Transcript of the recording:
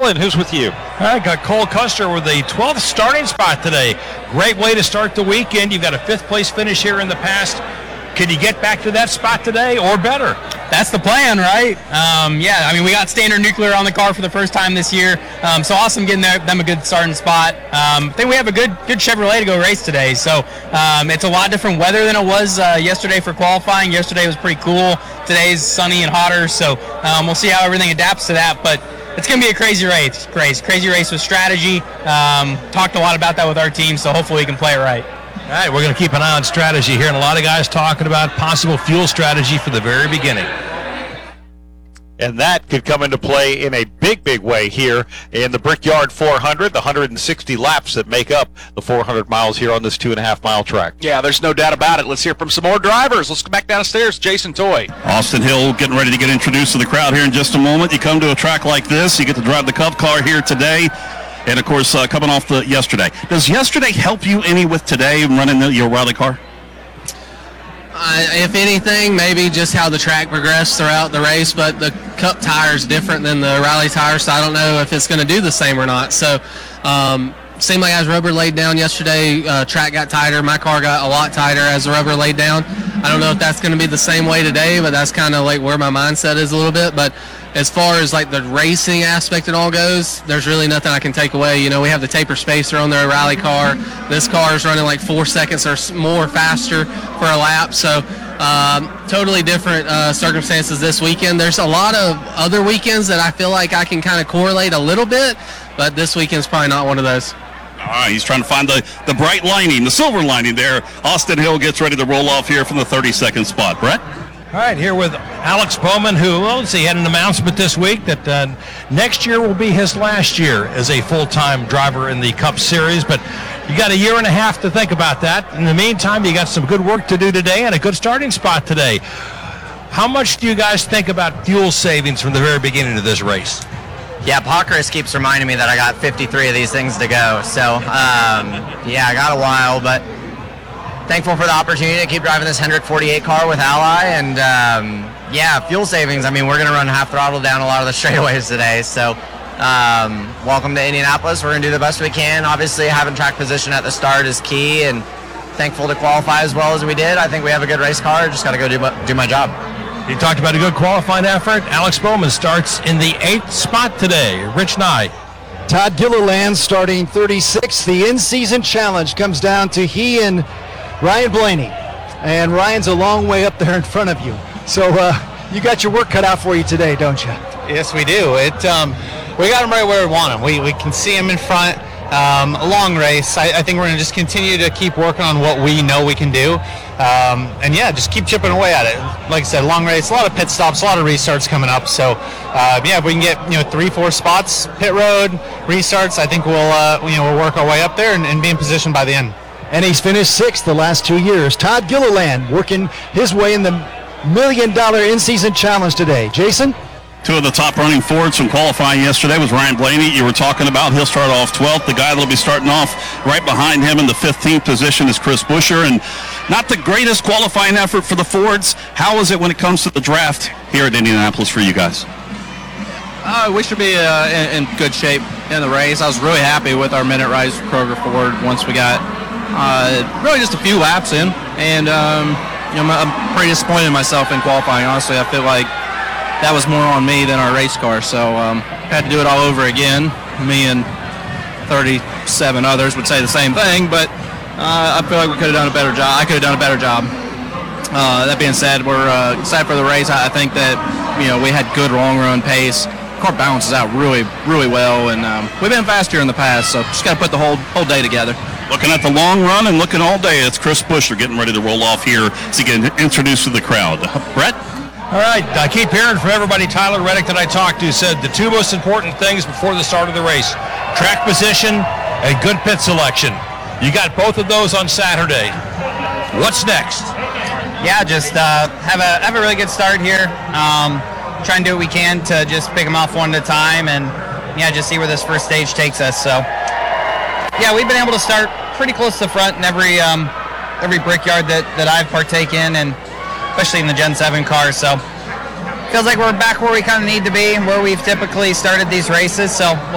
Carlin, who's with you? I got Cole Custer with the 12th starting spot today. Great way to start the weekend. You've got a 5th place finish here in the past. Can you get back to that spot today or better? That's the plan, right? We got Standard Nuclear on the car for the first time this year. So awesome getting them a good starting spot. I think we have a good Chevrolet to go race today. So it's a lot different weather than it was yesterday for qualifying. Yesterday was pretty cool. Today's sunny and hotter. So we'll see how everything adapts to that. But it's going to be a crazy race. Crazy race with strategy. Talked a lot about that with our team, so hopefully we can play it right. All right, we're going to keep an eye on strategy here, and a lot of guys talking about possible fuel strategy for the very beginning. And that could come into play in a big, big way here in the Brickyard 400, the 160 laps that make up the 400 miles here on this 2.5-mile track. Yeah, there's no doubt about it. Let's hear from some more drivers. Let's go back downstairs. Jason Toy. Austin Hill getting ready to get introduced to the crowd here in just a moment. You come to a track like this, you get to drive the Cup car here today. And, of course, coming off the yesterday. Does yesterday help you any with today running your rally car? If anything, maybe just how the track progressed throughout the race, but the Cup tire is different than the rally tire, so I don't know if it's going to do the same or not. So seemed like as rubber laid down yesterday, track got tighter. My car got a lot tighter as the rubber laid down. I don't know if that's going to be the same way today, but that's kind of like where my mindset is a little bit. But as far as like the racing aspect and all goes, there's really nothing I can take away. You know, we have the taper spacer on the rally car. This car is running like 4 seconds or more faster for a lap. So totally different circumstances this weekend. There's a lot of other weekends that I feel like I can kind of correlate a little bit, but this weekend's probably not one of those. All right, he's trying to find the bright lining, the silver lining there. Austin Hill gets ready to roll off here from the 32nd spot. Brett? All right, here with Alex Bowman, who, had an announcement this week that next year will be his last year as a full-time driver in the Cup Series, but you got a year and a half to think about that. In the meantime, you got some good work to do today and a good starting spot today. How much do you guys think about fuel savings from the very beginning of this race? Yeah, Pockrass keeps reminding me that I got 53 of these things to go. So, I got a while, but thankful for the opportunity to keep driving this Hendrick 48 car with Ally. And, fuel savings. I mean, we're going to run half throttle down a lot of the straightaways today. So, welcome to Indianapolis. We're going to do the best we can. Obviously, having track position at the start is key, and thankful to qualify as well as we did. I think we have a good race car. Just got to go do my job. You talked about a good qualifying effort. Alex Bowman starts in the 8th spot today. Rich Nye. Todd Gilliland starting 36th. The in-season challenge comes down to he and Ryan Blaney. And Ryan's a long way up there in front of you. So you got your work cut out for you today, don't you? Yes, we do. We got him right where we want him. We can see him in front. A long race. I think we're going to just continue to keep working on what we know we can do. Just keep chipping away at it. Like I said, long race, a lot of pit stops, a lot of restarts coming up. So, if we can get 3-4 spots, pit road, restarts, I think we'll work our way up there and be in position by the end. And he's finished 6th the last 2 years. Todd Gilliland working his way in the $1 million in-season challenge today. Jason? Two of the top running Fords from qualifying yesterday was Ryan Blaney, you were talking about. He'll start off 12th. The guy that'll be starting off right behind him in the 15th position is Chris Buescher. And not the greatest qualifying effort for the Fords. How is it when it comes to the draft here at Indianapolis for you guys? We should be in good shape in the race. I was really happy with our minute rise for Kroger Ford once we got really just a few laps in. And I'm pretty disappointed in myself in qualifying, honestly. I feel like that was more on me than our race car, so had to do it all over again. Me and 37 others would say the same thing, but I feel like we could have done a better job. I could have done a better job. That being said, we're excited for the race. I think that we had good long run pace. Car balances out really, really well, and we've been fast here in the past, so just got to put the whole day together. Looking at the long run and looking all day, it's Chris Buescher getting ready to roll off here to get introduced to the crowd. Brett? All right, I keep hearing from everybody. Tyler Reddick that I talked to said the two most important things before the start of the race: track position and good pit selection. You got both of those on Saturday. What's next? Yeah, just have a really good start here. Try and do what we can to just pick them off one at a time, and just see where this first stage takes us. So, we've been able to start pretty close to the front in every Brickyard that I've partaken in, and especially in the Gen 7 car. So feels like we're back where we kind of need to be, where we've typically started these races. So